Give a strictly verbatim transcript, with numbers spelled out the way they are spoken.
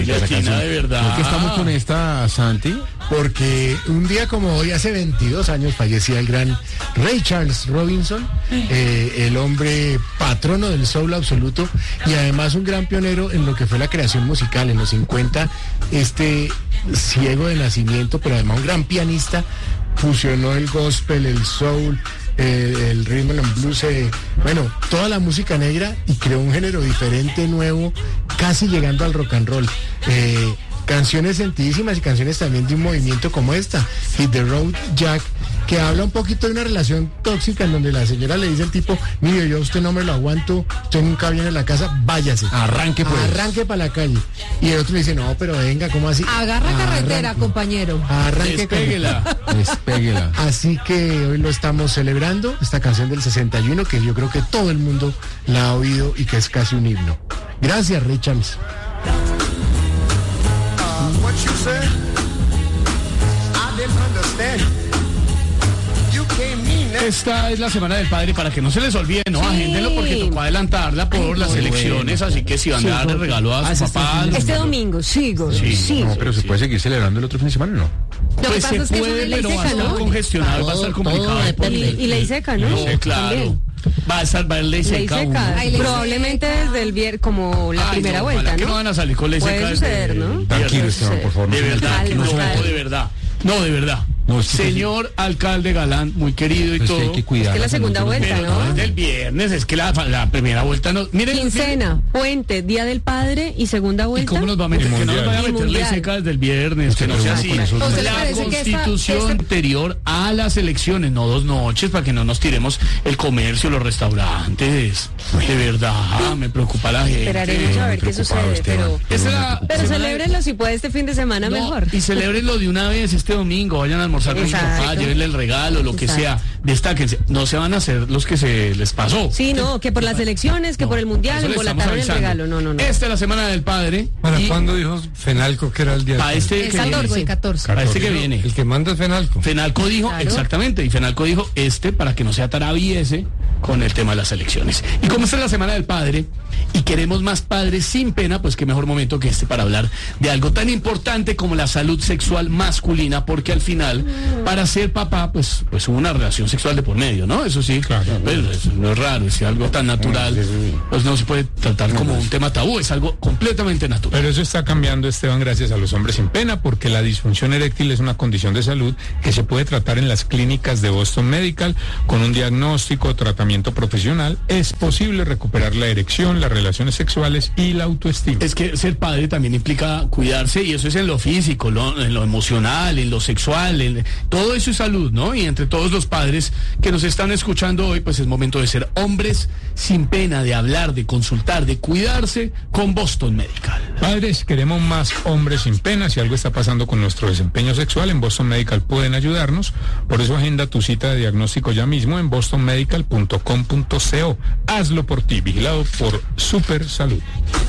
Latina, de verdad. ¿Por qué estamos con esta, Santi? Porque un día como hoy, hace veintidós años, fallecía el gran Ray Charles Robinson, eh, el hombre patrono del soul absoluto y además un gran pionero en lo que fue la creación musical. En los cincuenta, este ciego de nacimiento, pero además un gran pianista, fusionó el gospel, el soul, eh, el rhythm and blues, eh, bueno, toda la música negra y creó un género diferente, nuevo, casi llegando al rock and roll. Eh, canciones sentidísimas y canciones también de un movimiento como esta, Hit the Road Jack, que habla un poquito de una relación tóxica en donde la señora le dice al tipo, mire, yo a usted no me lo aguanto, usted nunca viene a la casa, váyase. Arranque pues. Arranque para la calle. Y el otro le dice, no, pero venga, ¿cómo así? Agarra carretera, Arranque. compañero. Arranque. Despéguela. Despéguela. Así que hoy lo estamos celebrando, esta canción del sesenta y uno, que yo creo que todo el mundo la ha oído y que es casi un himno. Gracias, Ray Charles. Uh, what you said? I didn't understand. You can't mean that. Esta es la Semana del Padre, para que no se les olvide, ¿no? Sí. Agéndenlo porque tocó adelantarla por Ay, las muy elecciones, bueno. así que si van a dar el regalo a Ah, su ese papá... es Este domingo, sigo, Sí, sigo. No, pero se puede seguir celebrando el otro fin de semana, ¿no? Lo que Pues pasa se es que es puede, una ley pero va a seca, estar ¿no? congestionado, va a estar Todo- complicado. todo depende. Y, y ley seca, ¿no? No, claro. También. Va a estar, va a haber ley Ley seca. seca. uno. Ay, probablemente desde el viernes, como la Ay, primera no, vuelta, ojalá que ¿no? no van a salir con ley Puede seca. suceder, desde ¿no? el Tranquilo, viernes. Esteban, por favor. De no se verdad, Calma, no, calma. de verdad. No, de verdad. No, es que- Señor alcalde Galán, muy querido y Es que todo. hay que cuidar Es que la segunda salud de los vuelta, Pero ¿no? no es del viernes, es que la, la primera vuelta no. Miren, Quincena, puente, Día del Padre y segunda ¿y vuelta. cómo nos va a meter? Y Que no nos mundial. vaya a Y meter ley mundial. seca desde el viernes, que no sea así. Con eso no. Entonces, La parece que esta- constitución este- anterior a las elecciones, no dos noches, para que no nos tiremos el comercio, los restaurantes. De verdad, me preocupa la gente. Esperaremos a ver qué preocupado, sucede, Esteban. pero... Esa es la Pero semana- celébrenlo si puede este fin de semana No, mejor. y celébrenlo de una vez este domingo, vayan a almorzar con su Exacto. papá, llévenle el regalo, lo que Exacto. sea, destáquense, no se van a hacer los que se les pasó. Sí, no, que por las elecciones, que No, por el mundial, eso le estamos embolataron el avisando. regalo. No, no, no. Esta es la Semana del Padre. ¿Para y cuándo dijo Fenalco que era el día? para este El que viene. catorce, el catorce. Para este que viene. El que manda es Fenalco. Fenalco dijo, Claro. exactamente, y Fenalco dijo este para que no se atraviese con el tema de las elecciones. Y como esta es la Semana del Padre y queremos más padres sin pena, pues qué mejor momento que este para hablar de algo tan importante como la salud sexual masculina, porque al final, para ser papá, pues, pues hubo una relación sexual de por medio, ¿no? Eso sí, Claro. pues, eso no es raro, es algo tan natural, pues no se puede tratar como un tema tabú, es algo completamente natural. Pero eso está cambiando, Esteban, gracias a los hombres sin pena, porque la disfunción eréctil es una condición de salud que se puede tratar en las clínicas de Boston Medical con un diagnóstico, tratamiento profesional. Es posible recuperar la erección, las relaciones sexuales y la autoestima. Es que ser padre también implica cuidarse y eso es en lo físico, lo- en lo emocional, en lo sexual, en, todo eso es salud, ¿no? Y entre todos los padres que nos están escuchando hoy, pues es momento de ser hombres sin pena, de hablar, de consultar, de cuidarse con Boston Medical. Padres, queremos más hombres sin pena. Si algo está pasando con nuestro desempeño sexual, en Boston Medical pueden ayudarnos. Por eso agenda tu cita de diagnóstico ya mismo en boston medical punto com punto co. Hazlo por ti, vigilado por Super Salud.